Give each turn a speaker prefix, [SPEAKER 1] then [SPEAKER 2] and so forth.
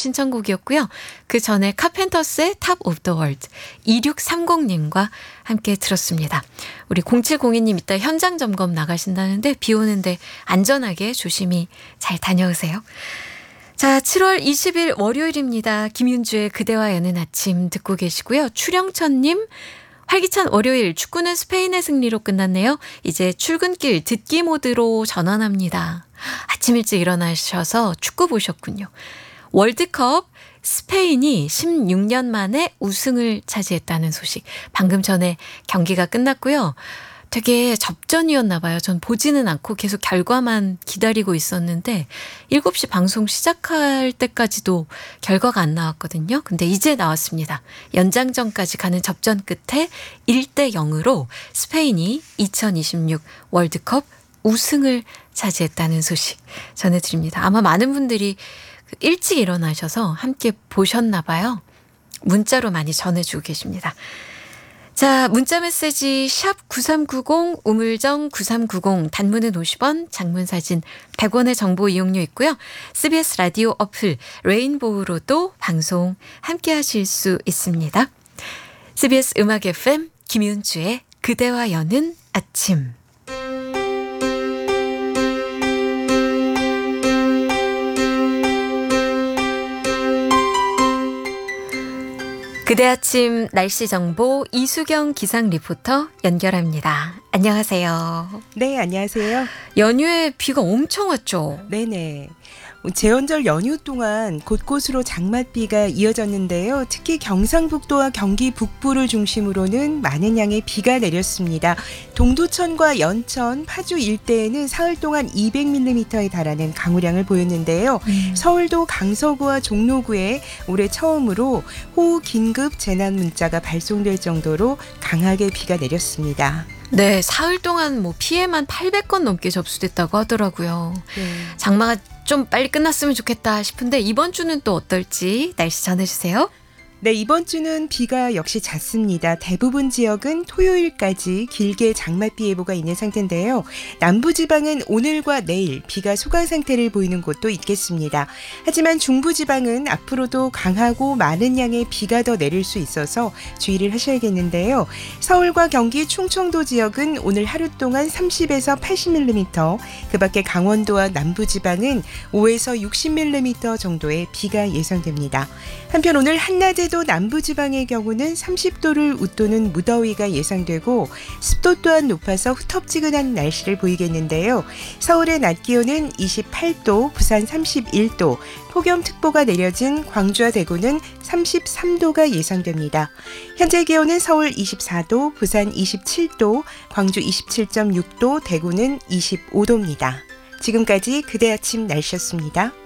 [SPEAKER 1] 신청곡이었고요. 그 전에 카펜터스의 탑 오브 더 월드 2630님과 함께 들었습니다. 우리 0702님 이따 현장 점검 나가신다는데 비 오는데 안전하게 조심히 잘 다녀오세요. 자, 7월 20일 월요일입니다. 김윤주의 그대와 여는 아침 듣고 계시고요. 추령천님, 활기찬 월요일, 축구는 스페인의 승리로 끝났네요. 이제 출근길 듣기 모드로 전환합니다. 아침 일찍 일어나셔서 축구 보셨군요. 월드컵 스페인이 16년 만에 우승을 차지했다는 소식. 방금 전에 경기가 끝났고요. 되게 접전이었나 봐요. 전 보지는 않고 계속 결과만 기다리고 있었는데 7시 방송 시작할 때까지도 결과가 안 나왔거든요. 근데 이제 나왔습니다. 연장전까지 가는 접전 끝에 1-0으로 스페인이 2026 월드컵 우승을 차지했다는 소식 전해드립니다. 아마 많은 분들이 일찍 일어나셔서 함께 보셨나 봐요. 문자로 많이 전해주고 계십니다. 자, 문자메시지 샵 9390 우물정 9390 단문은 50원, 장문사진 100원의 정보 이용료 있고요. CBS 라디오 어플 레인보우로도 방송 함께 하실 수 있습니다. CBS 음악 FM 김윤주의 그대와 여는 아침. 그대 아침 날씨 정보 이수경 기상 리포터 연결합니다. 안녕하세요.
[SPEAKER 2] 네, 안녕하세요.
[SPEAKER 1] 연휴에 비가 엄청 왔죠?
[SPEAKER 2] 네네. 제헌절 연휴 동안 곳곳으로 장맛비가 이어졌는데요. 특히 경상북도와 경기 북부를 중심으로는 많은 양의 비가 내렸습니다. 동두천과 연천, 파주 일대에는 사흘 동안 200mm에 달하는 강우량을 보였는데요. 서울도 강서구와 종로구에 올해 처음으로 호우 긴급 재난 문자가 발송될 정도로 강하게 비가 내렸습니다.
[SPEAKER 1] 네, 사흘 동안 피해만 800건 넘게 접수됐다고 하더라고요.
[SPEAKER 2] 네.
[SPEAKER 1] 장마가 좀 빨리 끝났으면 좋겠다 싶은데 이번 주는 또 어떨지 날씨 전해주세요.
[SPEAKER 2] 네, 이번 주는 비가 역시 잦습니다. 대부분 지역은 토요일까지 길게 장맛비 예보가 있는 상태인데요. 남부지방은 오늘과 내일 비가 소강 상태를 보이는 곳도 있겠습니다. 하지만 중부지방은 앞으로도 강하고 많은 양의 비가 더 내릴 수 있어서 주의를 하셔야겠는데요. 서울과 경기, 충청도 지역은 오늘 하루 동안 30에서 80mm, 그 밖에 강원도와 남부지방은 5에서 60mm 정도의 비가 예상됩니다. 한편 오늘 한낮에도 남부지방의 경우는 30도를 웃도는 무더위가 예상되고 습도 또한 높아서 후텁지근한 날씨를 보이겠는데요. 서울의 낮 기온은 28도, 부산 31도, 폭염특보가 내려진 광주와 대구는 33도가 예상됩니다. 현재 기온은 서울 24도, 부산 27도, 광주 27.6도, 대구는 25도입니다. 지금까지 그대 아침 날씨였습니다.